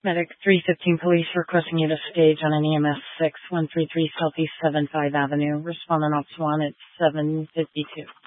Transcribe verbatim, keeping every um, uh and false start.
Medic three fifteen Police requesting you to stage on an E M S six one three three Southeast seventy-five Avenue. Respondent Ops one at seven fifty-two.